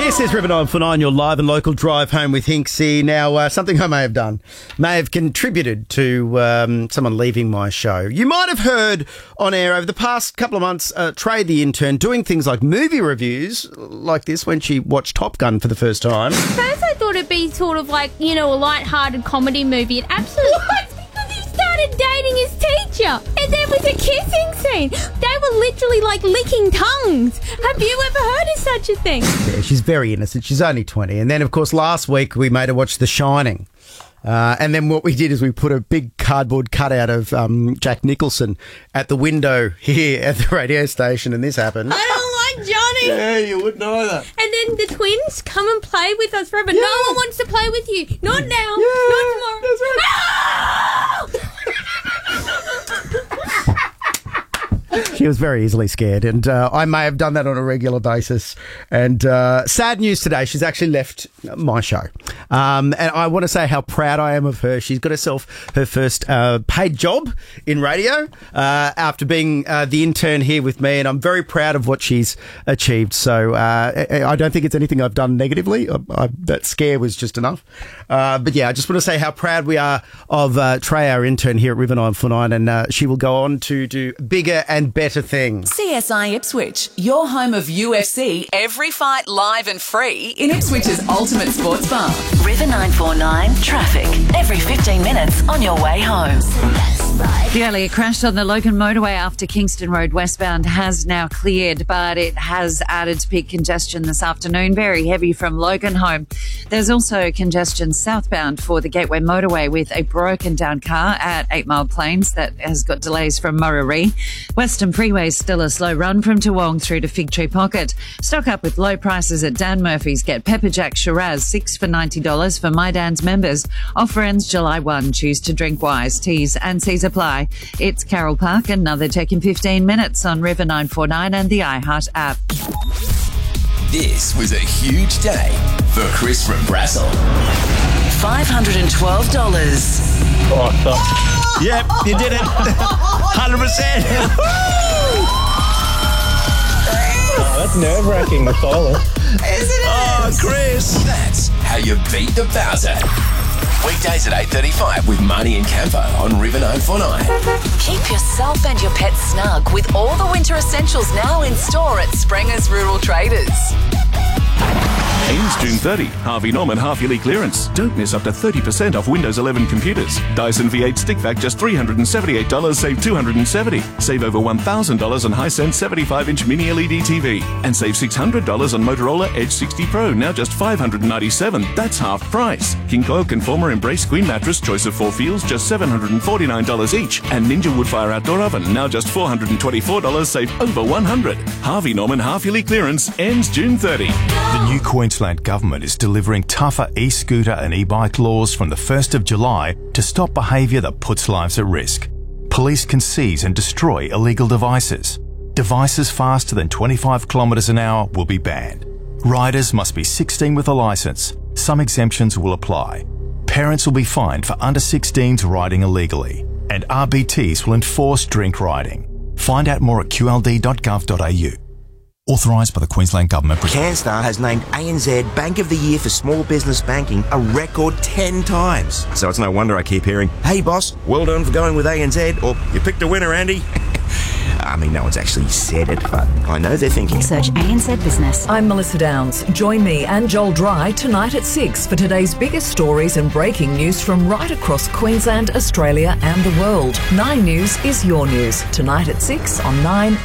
This is River 949, your live and local drive home with Hinksy. Now, something I may have done may have contributed to someone leaving my show. You might have heard on air over the past couple of months, Trey the intern doing things like movie reviews like this when she watched Top Gun for the first time. First I thought it'd be sort of like, a light-hearted comedy movie. It absolutely... What? Because he started dating his teacher and there was a kissing scene. They were literally like licking tongues. Have you ever heard of such a thing? Yeah, she's very innocent. She's only 20. And then, of course, last week we made her watch The Shining. And then what we did is we put a big cardboard cutout of Jack Nicholson at the window here at the radio station, and this happened. I don't like Johnny. Yeah, you wouldn't either. And then the twins come and play with us forever. Yeah. No one wants to play with you. Not now. Yeah, not tomorrow. That's right. She was very easily scared, and I may have done that on a regular basis. And sad news today, she's actually left my show. And I want to say how proud I am of her. She's got herself her first paid job in radio after being the intern here with me, and I'm very proud of what she's achieved. So I don't think it's anything I've done negatively. That scare was just enough. But yeah, I just want to say how proud we are of Trey, our intern here at River 949, and she will go on to do bigger and better things. CSI Ipswich, your home of UFC, every fight live and free in Ipswich's ultimate sports bar. River 949 traffic every 15 minutes on your way home. The earlier crash on the Logan motorway after Kingston Road westbound has now cleared, but it has added to peak congestion this afternoon, very heavy from Logan home. There's also congestion southbound for the Gateway motorway with a broken down car at 8 Mile Plains that has got delays from Murray. Western Freeway still a slow run from Toowong through to Fig Tree Pocket. Stock up with low prices at Dan Murphy's. Get Pepper Jack Shiraz, 6 for $90 for My Dan's members. Offer ends July 1. Choose to drink wise. T's and C's apply. It's Carroll Park, another tech in 15 minutes on River 949 and the iHeart app. This was a huge day for Chris from Brassel. $512. Awesome. Yep, you did it. 100%. Oh, that's nerve-wracking, the silence. Isn't it? Oh, Chris. That's how you beat the Bowser. Weekdays at 8:35 with Marnie and Campo on River 949. Keep yourself and your pets snug with all the winter essentials now in store at Sprenger's Rural Traders. Ends June 30. Harvey Norman half-yearly clearance. Don't miss up to 30% off Windows 11 computers. Dyson V8 stick vac just $378, save $270. Save over $1,000 on Hisense 75-inch mini LED TV. And save $600 on Motorola Edge 60 Pro, now just $597. That's half price. King Coil Conformer Embrace Queen Mattress, choice of 4 feels, just $749 each. And Ninja Woodfire Outdoor Oven, now just $424, save over $100. Harvey Norman half-yearly clearance ends June 30. The new Queensland Government is delivering tougher e-scooter and e-bike laws from the 1st of July to stop behaviour that puts lives at risk. Police can seize and destroy illegal devices. Devices faster than 25 kilometres an hour will be banned. Riders must be 16 with a licence. Some exemptions will apply. Parents will be fined for under 16s riding illegally. And RBTs will enforce drink riding. Find out more at qld.gov.au. Authorised by the Queensland Government. CanStar has named ANZ Bank of the Year for Small Business Banking a record 10 times. So it's no wonder I keep hearing, "Hey boss, well done for going with ANZ," or "You picked a winner, Andy." I mean, no one's actually said it, but I know they're thinking. Search ANZ Business. I'm Melissa Downs. Join me and Joel Dry tonight at 6 for today's biggest stories and breaking news from right across Queensland, Australia and the world. 9 News is your news. Tonight at 6 on 9